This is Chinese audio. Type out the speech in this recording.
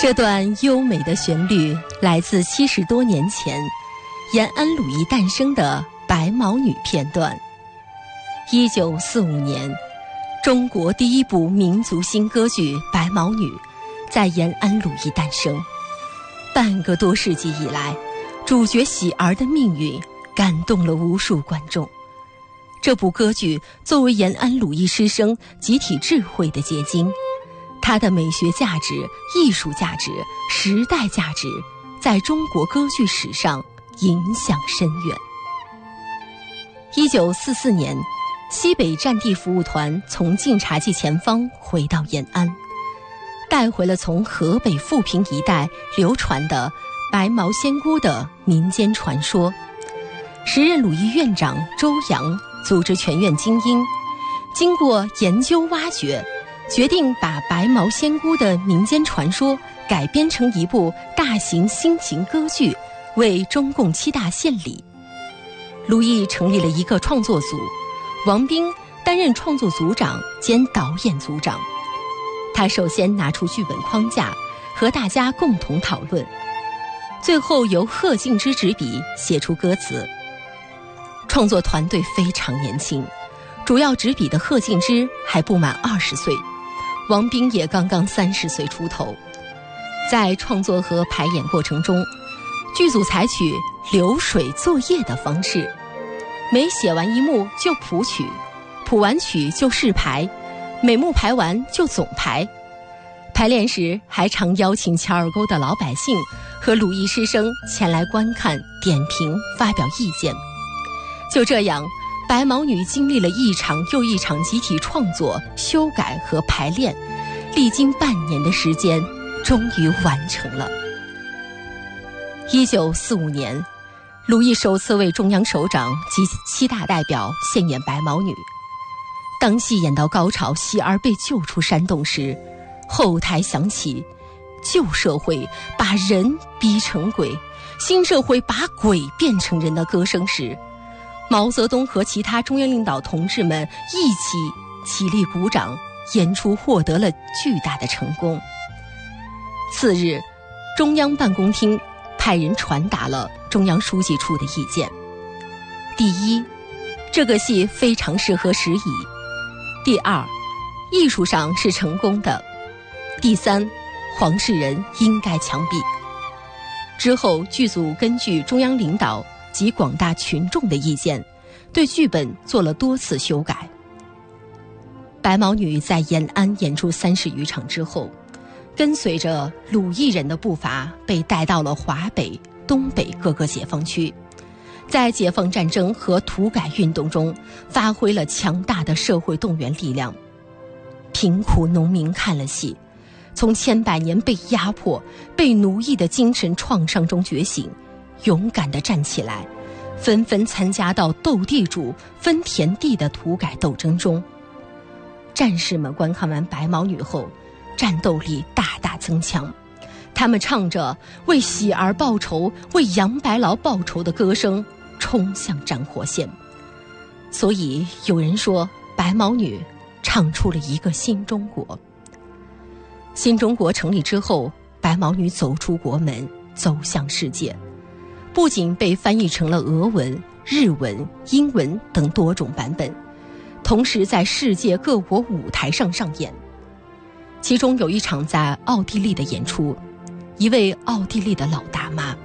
这段优美的旋律来自70多年前延安鲁艺诞生的白毛女片段。1945年，中国第一部民族新歌剧《白毛女》在延安鲁艺诞生。半个多世纪以来，主角喜儿的命运感动了无数观众。这部歌剧作为延安鲁艺师生集体智慧的结晶，它的美学价值、艺术价值、时代价值在中国歌剧史上影响深远。1944年，西北战地服务团从晋察冀前方回到延安，带回了从河北富平一带流传的白毛仙姑的民间传说。时任鲁艺院长周扬组织全院精英，经过研究挖掘，决定把白毛仙姑的民间传说改编成一部大型新型歌剧，为中共7大献礼。鲁艺成立了一个创作组，王斌担任创作组长兼导演组长。他首先拿出剧本框架，和大家共同讨论，最后由贺敬之执笔写出歌词。创作团队非常年轻，主要执笔的贺敬之还不满20岁，王斌也刚刚30岁出头。在创作和排演过程中，剧组采取流水作业的方式，每写完一幕就谱曲，谱完曲就试排，每幕排完就总排。排练时还常邀请乔尔沟的老百姓和鲁艺师生前来观看、点评、发表意见。就这样，白毛女经历了一场又一场集体创作、修改和排练，历经半年的时间，终于完成了。1945年，鲁艺首次为中央首长及7大代表献演白毛女。当戏演到高潮，喜儿被救出山洞时，后台响起旧社会把人逼成鬼，新社会把鬼变成人的歌声时，毛泽东和其他中央领导同志们一起起立鼓掌，演出获得了巨大的成功。次日，中央办公厅派人传达了中央书记处的意见。第一，这个戏非常适合时宜；第二，艺术上是成功的；第三，黄世仁应该枪毙。之后，剧组根据中央领导及广大群众的意见，对剧本做了多次修改。白毛女在延安演出30余场之后，跟随着鲁艺人的步伐，被带到了华北、东北各个解放区，在解放战争和土改运动中发挥了强大的社会动员力量。贫苦农民看了戏，从千百年被压迫、被奴役的精神创伤中觉醒，勇敢地站起来，纷纷参加到斗地主、分田地的土改斗争中。战士们观看完白毛女后，战斗力大大增强，他们唱着为喜儿报仇、为杨白劳报仇的歌声，冲向战火线。所以有人说，白毛女唱出了一个新中国。新中国成立之后，白毛女走出国门，走向世界，不仅被翻译成了俄文、日文、英文等多种版本，同时在世界各国舞台上上演。其中有一场在奥地利的演出，一位奥地利的老大妈